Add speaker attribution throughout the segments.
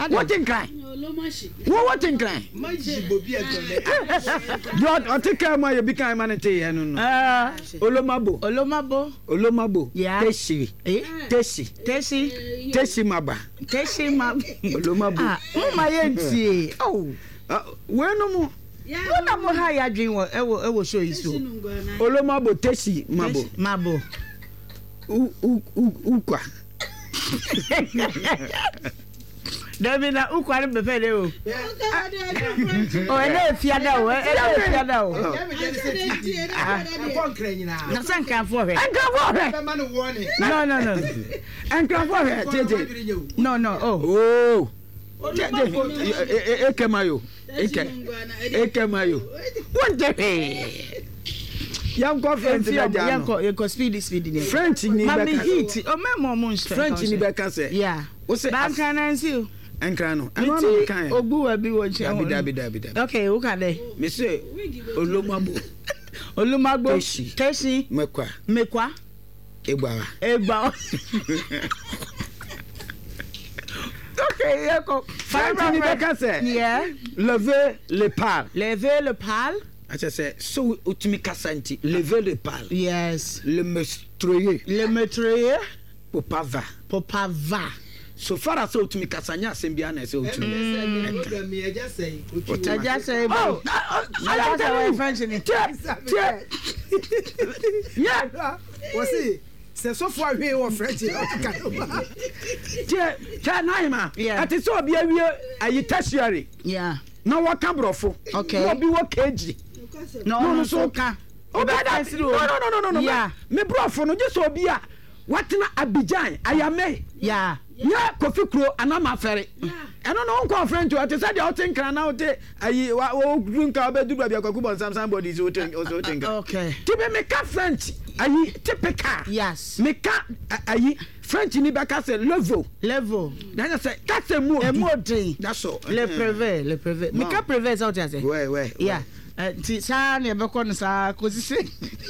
Speaker 1: What in cry? What in cry?
Speaker 2: My Bobi
Speaker 1: You take care my become manity and Olomabo. Yeah. Teshi. Maba. Olomabo.
Speaker 3: My auntie. Oh.
Speaker 1: Where no more?
Speaker 3: What am I high dream? I will show you.
Speaker 1: Olomabo Teshi Mabo. Ukwa.
Speaker 3: Davina ukwa be fede o. Oh, ene fiada o, fiada o. Na sanka for he. No.
Speaker 1: Enka for he, tete.
Speaker 3: No. Oh.
Speaker 1: Ekemayo. What the Yanko French
Speaker 3: Yanko speedy.
Speaker 1: French ni
Speaker 3: beka. Mami heat. O memo mo nse.
Speaker 1: French ni beka se.
Speaker 3: Yeah.
Speaker 1: O se
Speaker 3: banka na nsi.
Speaker 1: Enkra no. Eno no kan.
Speaker 3: Ogbuwa bi wo che.
Speaker 1: Abi.
Speaker 3: Okay, who can dey?
Speaker 1: Me say Olomabo.
Speaker 3: Teshi. Mekwa.
Speaker 1: Egbawa.
Speaker 3: Okay, yako.
Speaker 1: French ni beka se.
Speaker 3: Yeah.
Speaker 1: Lever le pal. I just say so utimi kasanti lever le pal.
Speaker 3: Yes.
Speaker 1: Le metroyer. Popava. So far as utimi kasanya sembia na say utimi.
Speaker 2: I just say.
Speaker 3: Oh, I say French ni.
Speaker 2: Yeah. What's it? So far we were French.
Speaker 1: Yeah. At is so be a tertiary.
Speaker 3: Yeah.
Speaker 1: No what cabrofo.
Speaker 3: Okay.
Speaker 1: No be what kg.
Speaker 3: No so ka.
Speaker 1: Oh, no.
Speaker 3: Yeah.
Speaker 1: Me brofo no just obi a what na Abidjan ayame.
Speaker 3: Yeah.
Speaker 1: Yeah, Kofi Kro anama fere. Eno no nko friend to at say the outing kan na ote ayi o drink ka be du bia kwaku somebody is also think.
Speaker 3: Okay.
Speaker 1: Tibe me ka French ayi typical.
Speaker 3: Yes.
Speaker 1: Me ka ayi French ni be ka say level. Then say that's a mot. That's all.
Speaker 3: Le prévé. Me ka prévé ça tu sais.
Speaker 1: Ouais.
Speaker 3: Yeah. Ti sa na be ko no sa ko si say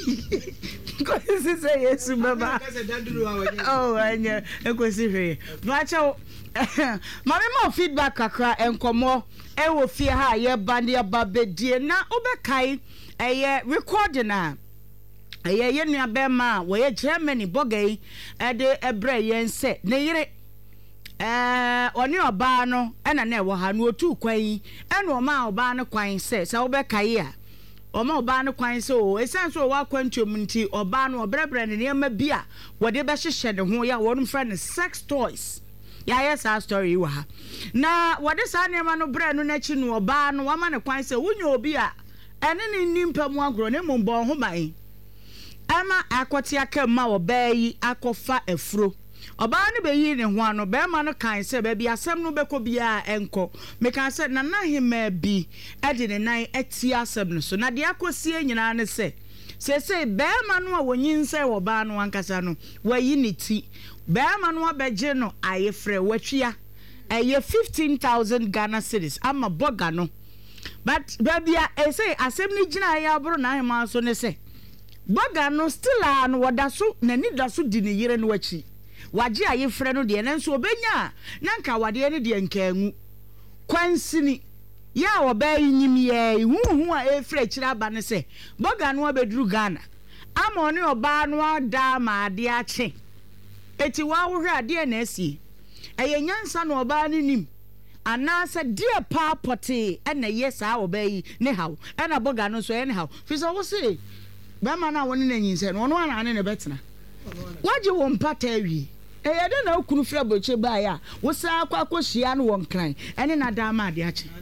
Speaker 3: yes baba. Oh, anya e ko si hwe. Ma cha mama mo feedback kakra enkomo e wo fie ha ye bande ababedie na obekai eye recording na eye ye nua be ma wo ye Germany bogay e de ebre ye nse ne yire oni oba no ena na e wo ha no otu kwan ena o ma oba no kwan se obekai a Oma oba no kwan so esan so wa kwantwom nti oba no obrebre ne nema bia wode be hyehye ne ho ya wonum friend sex toys ya yes our story wa ha na wode sa nema no bre no na chi no oba no wa ma ne kwan se wonya obi a ene ne nimpa mu agro ne mo bon ho ban ama akoti aka ma oba yi akofa afro oba no be yi ne ho ano be ma no kan se be bia asem no be ko bia enko me kan se na na hema bi e de ne nan ati asem no so na de akosie nyina ne se be ma no a wonyin se oba no ankasa no wayi ne ti be ma no abegye no ayefre watwia eye 15,000 Ghana cedis ama boga no but bia e say asem ni gina ya bro na hema so ne se boga no still an wodaso na ni daso di ne yire no wachi waje ayefre no de nanso obenya na nka wade ne de nkangu kwansini ya oba yinyim ye huhu a efre kira ba ne se boga no abeduru Ghana ama oni oba no ada ma ade ache eti wa wo hwe ade na asi eye nyansa no oba ne nim anasa dia pa pote ena yesa oba yi ne hawo ena boga no so ene hawo fi so wo se ba ma na woni na nyinse no ono ana ne betena waje wo mpata awi de na okunu fra boche ba ya wo sa akwa koshia no won kran ene na da ma de ache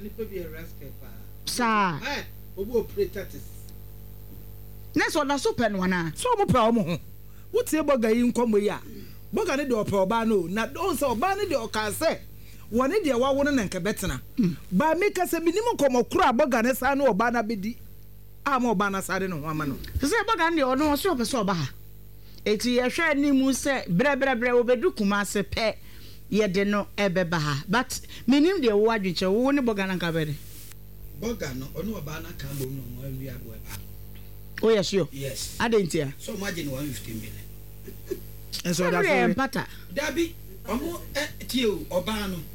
Speaker 3: sa
Speaker 2: obo operatatis
Speaker 3: na so na super no na
Speaker 2: so mo pra mo ho wo tie boga yi nkomo yi a boga ne de opra oba no na don se oba ne de okase woni de wa wo na nka betena ba me ka se binim nkomo kura boga ne sa no oba na bedi ama oba na sa de no ama no
Speaker 3: se boga ne ono so pe so oba ha eti ye hwe ni mu se bre obedu kuma se pe ye de no ebeba ha but minim de wo adwenche wo ne boga na nka bede
Speaker 2: boga no ono oba na ka bo no mo awi abo eba
Speaker 3: oh yes sure
Speaker 2: yes
Speaker 3: adentia
Speaker 2: so imagine 150 million
Speaker 3: and so that's
Speaker 2: dabi omo tie oba no